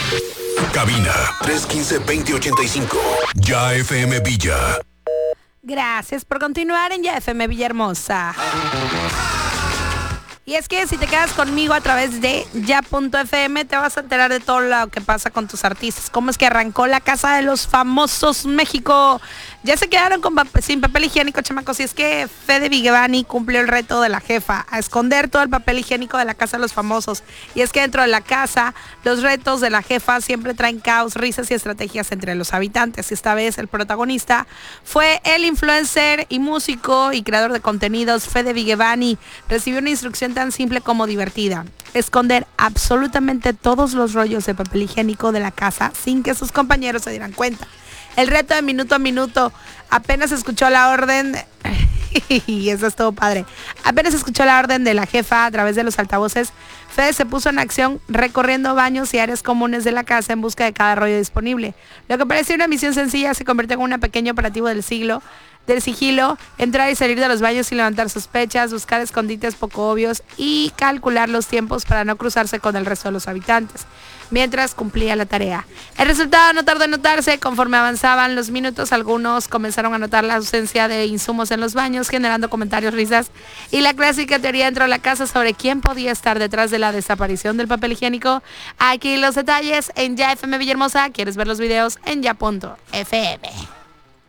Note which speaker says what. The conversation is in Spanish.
Speaker 1: Cabina 315-2085. Ya FM Villa.
Speaker 2: Gracias por continuar en Ya FM Villahermosa. Y es que si te quedas conmigo a través de ya.fm te vas a enterar de todo lo que pasa con tus artistas. Cómo es que arrancó la Casa de los Famosos México. Ya se quedaron sin papel higiénico, chamacos. Y es que Fede Vigevani cumplió el reto de la jefa, a esconder todo el papel higiénico de la Casa de los Famosos. Y es que dentro de la casa, los retos de la jefa siempre traen caos, risas y estrategias entre los habitantes. Y esta vez el protagonista fue el influencer y músico y creador de contenidos Fede Vigevani. Recibió una instrucción tan simple como divertida: esconder absolutamente todos los rollos de papel higiénico de la casa sin que sus compañeros se dieran cuenta. El reto de minuto a minuto, apenas escuchó la orden, y eso es todo padre, apenas escuchó la orden de la jefa a través de los altavoces, Fede se puso en acción recorriendo baños y áreas comunes de la casa en busca de cada rollo disponible. Lo que parecía una misión sencilla se convirtió en un pequeño operativo del sigilo, del sigilo, entrar y salir de los baños sin levantar sospechas, buscar escondites poco obvios y calcular los tiempos para no cruzarse con el resto de los habitantes, mientras cumplía la tarea. El resultado no tardó en notarse. Conforme avanzaban los minutos, algunos comenzaron a notar la ausencia de insumos en los baños, generando comentarios, risas y la clásica teoría dentro de la casa sobre quién podía estar detrás de la desaparición del papel higiénico. Aquí los detalles en Ya FM Villahermosa. ¿Quieres ver los videos? En ya.fm.